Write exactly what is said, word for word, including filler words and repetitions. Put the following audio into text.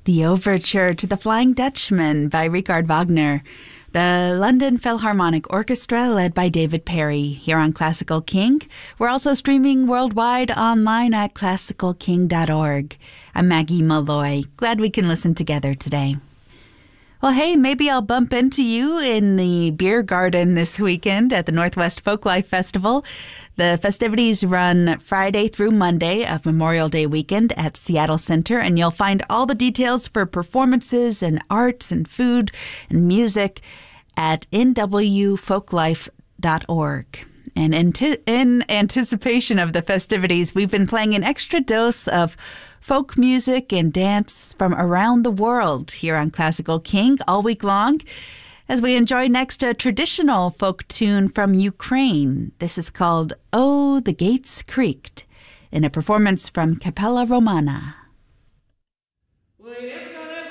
The Overture to the Flying Dutchman by Richard Wagner. The London Philharmonic Orchestra, led by David Perry, here on Classical King. We're also streaming worldwide online at classical king dot org. I'm Maggie Malloy. Glad we can listen together today. Well, hey, maybe I'll bump into you in the beer garden this weekend at the Northwest Folklife Festival. The festivities run Friday through Monday of Memorial Day weekend at Seattle Center, and you'll find all the details for performances and arts and food and music at n w folklife dot org. And in anticipation of the festivities, we've been playing an extra dose of folk music and dance from around the world here on Classical King all week long, as we enjoy next a traditional folk tune from Ukraine. This is called Oh, the Gates Creaked, in a performance from Capella Romana.